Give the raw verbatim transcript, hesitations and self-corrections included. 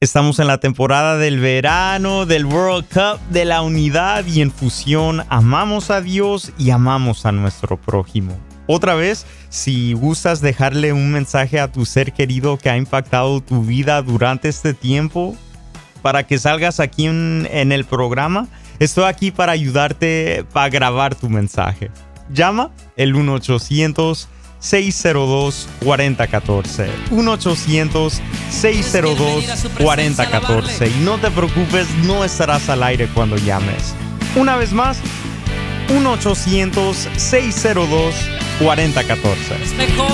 Estamos en la temporada del verano, del World Cup, de la unidad y en fusión amamos a Dios y amamos a nuestro prójimo. Otra vez, si gustas dejarle un mensaje a tu ser querido que ha impactado tu vida durante este tiempo, para que salgas aquí en, en el programa, estoy aquí para ayudarte para grabar tu mensaje. Llama el uno ochocientos, seis cero dos, cuatro cero uno cuatro. uno ochocientos, seis cero dos, cuatro cero uno cuatro. Y no te preocupes, no estarás al aire cuando llames. Una vez más, uno ochocientos, seis cero dos, cuatro cero uno cuatro.